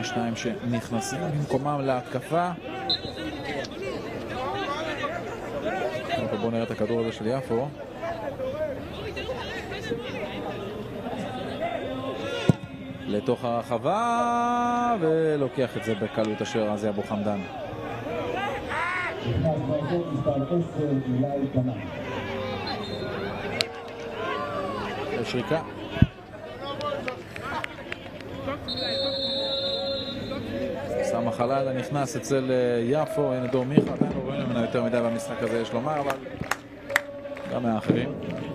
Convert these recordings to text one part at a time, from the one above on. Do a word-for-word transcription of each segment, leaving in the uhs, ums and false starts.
השניים שנכנסים במקומם להתקפה. בואו נראה את הכדור הזה של יפו. לתוך הרחבה, ולוקח את זה בקלות השוער הזה אבו חמדן. שריקה. סמך הלילה נכנס אצל יפו. הנה דור מיכה, עדיין לא רואים ממנו יותר מדי במשחק הזה, יש לומר, אבל גם מהאחרים.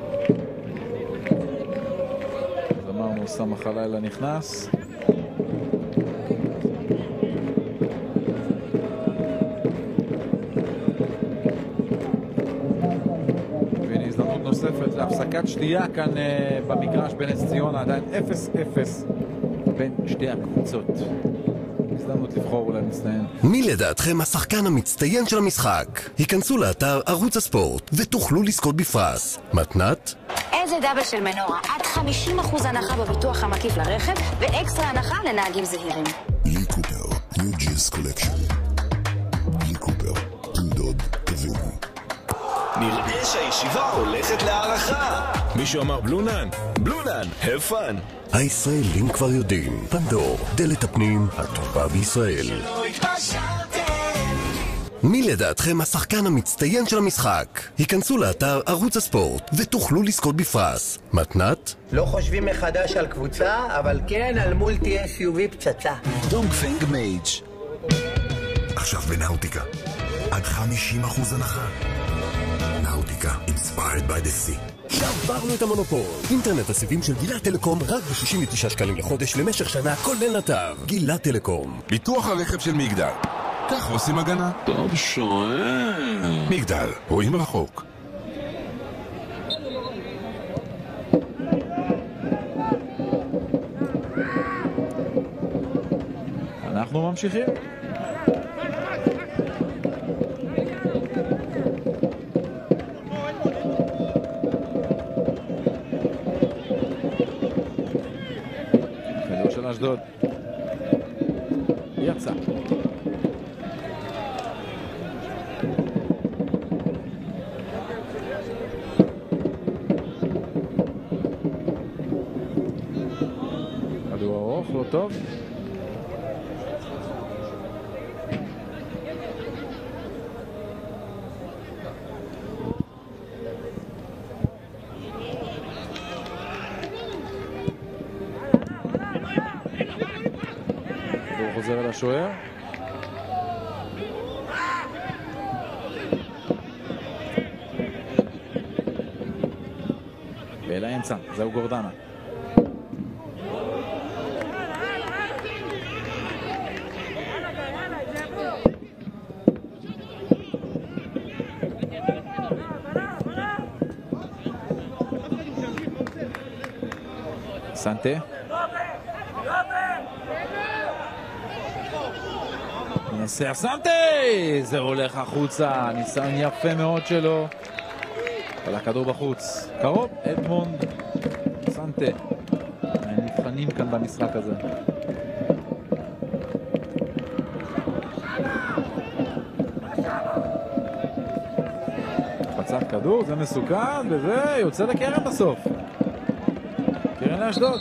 אז אמרנו סמך הלילה נכנס. והנה הזדמנות נוספת להפסקת שתייה כאן uh, במגרש בנס ציונה. עדיין אפס אפס בין שתי הקבוצות. הזדמנות לבחור אולי מצטיין. מי לדעתכם השחקן המצטיין של המשחק? היכנסו לאתר ערוץ הספורט ותוכלו לזכות בפרס. מתנת? איזה דאבל של מנורה, עד חמישים אחוז הנחה בביטוח המקיף לרכב ואקסטרה הנחה לנהגים זהירים. לי קופר, ניו ג'יז קולקשן. לי קופר, תעודות תבינו. נראה שהישיבה הולכת להערכה. מישהו אמר בלונן? בלונן, have fun. הישראלים כבר יודעים, פנדור, דלת הפנים הטובה בישראל. מי לדעתכם השחקן המצטיין של המשחק? היכנסו לאתר ערוץ הספורט ותוכלו לזכות בפרס. מתנת? לא חושבים מחדש על קבוצה, אבל כן על מולטי אס יו וי פצצה. דונגפנג מייג'. עכשיו בנאוטיקה, עד חמישים אחוז הנחה. נאוטיקה, inspired by the sea. שברנו את המונופול. אינטרנט הסיבים של גילת טלקום רק ב-שישים ותשעה שקלים לחודש למשך שנה, כולל נתב. גילת טלקום. ביטוח הרכב של מגדל. ככה עושים הגנה. טוב שואל. מגדל, רואים רחוק. אנחנו ממשיכים. של אשדוד יצא. כדור ארוך, לא טוב. חוזר אל השוער. ואל האמצע, זהו גורדנה. סנטה. נסע סנטה! זה הולך החוצה, ניסיון יפה מאוד שלו. אבל הכדור בחוץ. קרוב, אדמונד סנטה. נבחנים כאן במשחק הזה. חצת כדור, זה מסוכן, וזה יוצא לקרן בסוף. קרן לאשדוד.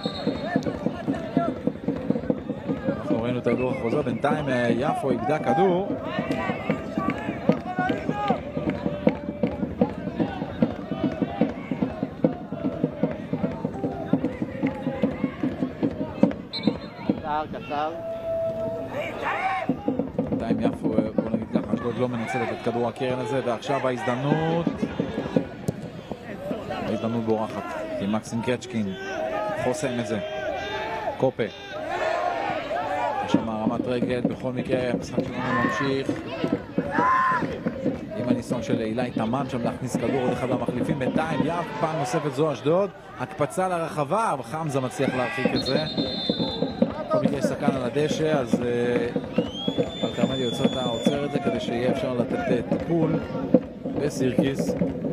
ראינו את הכדור החוזר, בינתיים יפו איבדה כדור. קצר, קצר. בינתיים יפו, בוא נגיד ככה, אשדוד לא מנצלת את כדור הקרן הזה, ועכשיו ההזדמנות. ההזדמנות בורחת, עם מקסים קרצ'קין. חוסם את זה. קופה. שם הרמת רגל, בכל מקרה המשחק שלנו ממשיך עם הניסיון של אילי תמן שם להכניס כדור עוד אחד למחליפים. בינתיים יף פעם נוספת זו אשדוד, הקפצה לרחבה, אבל חמזה מצליח להרחיק את זה. בכל מקרה יש סכן על הדשא, אז אלקרמלי עוצר את זה כדי שיהיה אפשר לתת טיפול בסירקיס.